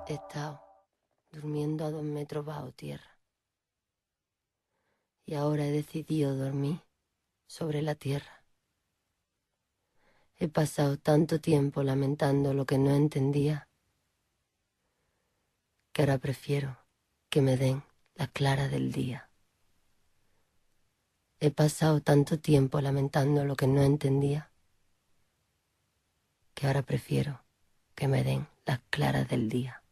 He estado durmiendo a 2 metros bajo tierra. Y ahora he decidido dormir sobre la tierra. He pasado tanto tiempo lamentando lo que no entendía, que ahora prefiero que me den la clara del día. He pasado tanto tiempo lamentando lo que no entendía, que ahora prefiero que me den las claras del día.